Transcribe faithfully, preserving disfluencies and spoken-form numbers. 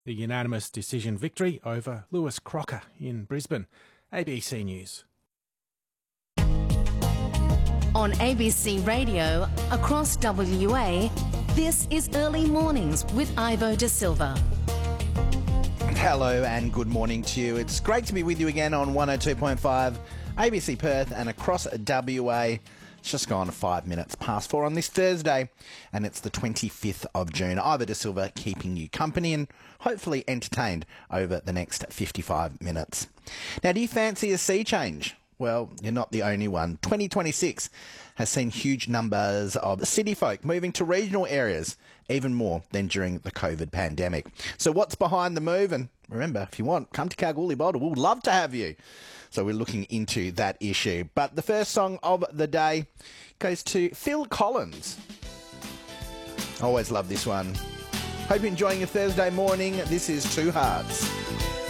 The unanimous decision victory over Lewis Crocker in Brisbane. A B C News. On A B C Radio, across W A, this is Early Mornings with Ivo De Silva. Hello and good morning to you. It's great to be with you again on one oh two point five A B C Perth and across W A. It's just gone five minutes past four on this Thursday, and it's the twenty-fifth of June. Ivo De Silva keeping you company and hopefully entertained over the next fifty-five minutes. Now, do you fancy a sea change? Well, you're not the only one. twenty twenty-six has seen huge numbers of city folk moving to regional areas, even more than during the COVID pandemic. So what's behind the move? And remember, if you want, come to Kalgoorlie Boulder. We'd love to have you. So we're looking into that issue. But the first song of the day goes to Phil Collins. Always love this one. Hope you're enjoying your Thursday morning. This is Two Hearts.